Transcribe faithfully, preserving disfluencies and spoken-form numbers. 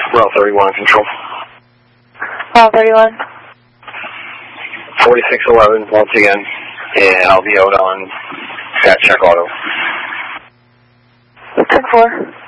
Route thirty-one, control. Route thirty-one. forty-six eleven, once again, and I'll be out on Stat Check Auto. ten four.